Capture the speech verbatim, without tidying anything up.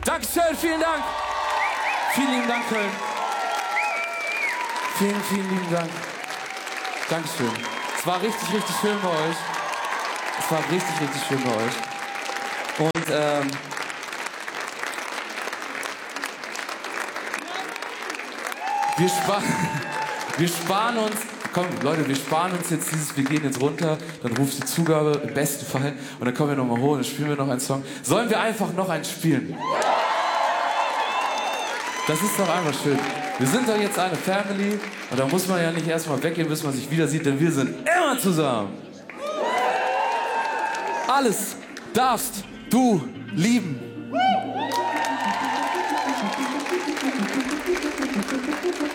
Dankeschön, vielen Dank. Vielen lieben Dank, Köln. Vielen, vielen lieben Dank. Dankeschön. Es war richtig, richtig schön bei euch. Es war richtig, richtig schön bei euch. Und ähm, wir, sparen, wir sparen uns, komm Leute, wir sparen uns jetzt dieses, wir gehen jetzt runter, dann ruft die Zugabe im besten Fall und dann kommen wir nochmal hoch und dann spielen wir noch einen Song. Sollen wir einfach noch einen spielen? Das ist doch einfach schön. Wir sind doch jetzt eine Family und da muss man ja nicht erstmal weggehen, bis man sich wieder sieht, denn wir sind immer zusammen. Alles darfst du lieben.